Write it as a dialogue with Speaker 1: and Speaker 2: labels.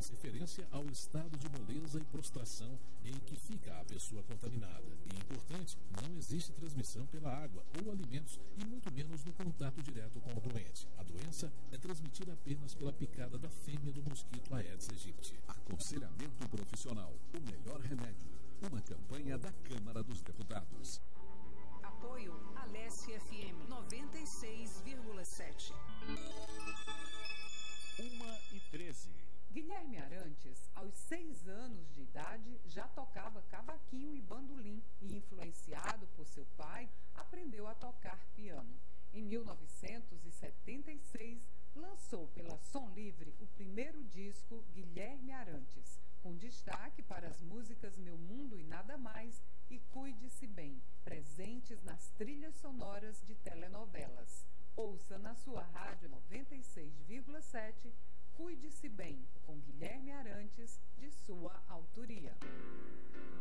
Speaker 1: faz referência ao estado de moleza e prostração em que fica a pessoa contaminada. E importante, não existe transmissão pela água ou alimentos e muito menos no contato direto com o doente. A doença é transmitida apenas pela picada da fêmea do mosquito Aedes aegypti.
Speaker 2: Aconselhamento profissional, o melhor remédio. Uma campanha da Câmara dos Deputados.
Speaker 3: Apoio Alesse FM 96,7.
Speaker 4: 1h13.
Speaker 5: Guilherme Arantes, aos 6 anos de idade, já tocava cavaquinho e bandolim e, influenciado por seu pai, aprendeu a tocar piano. Em 1976, lançou pela Som Livre o primeiro disco Guilherme Arantes, com destaque para as músicas Meu Mundo e Nada Mais e Cuide-se Bem, presentes nas trilhas sonoras de telenovelas. Ouça na sua rádio 96,7 Cuide-se Bem, com Guilherme Arantes.